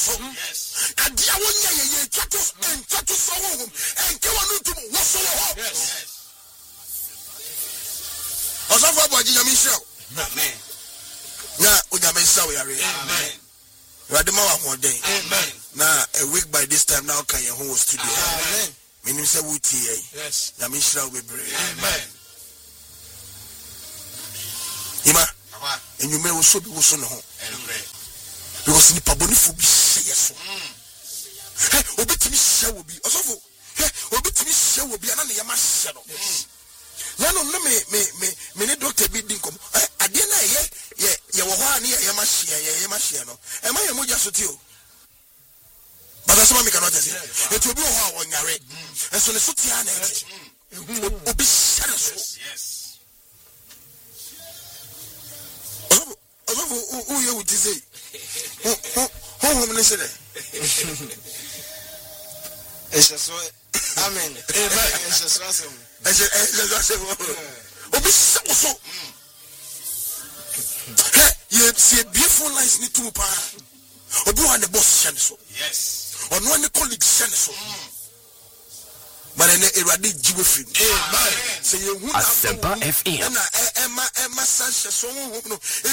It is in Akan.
so adia wonya ye twato so ho enke wonu tum wo so ho osafo aboji nyame show amen na onyame show yare amen radema wa hoden amen na a week by this time now can your whole studio amen menim say wuti yes nyame show bebre amen ima enyume wo so bi wo so no ho because ni pabonifu bi yeso obetimi hye wo bi osofo obetimi hye wo bi ana ne yama hye no yano no me ne doctor bi din kom ade na ye wo ho ani yama hye no e ma ye moja so ti o bada so ma me cannot say it obi wo ho a wonyare enso ne so ti ana e obi hye no so yes who you would say who minister it's so amen it's just awesome obi so you see beautiful lines need to pa obi one the boss shen so yes on one colleague shen so but then erade jiwe free amen say you hu na Asempa FM na Emma Sanchez so hu no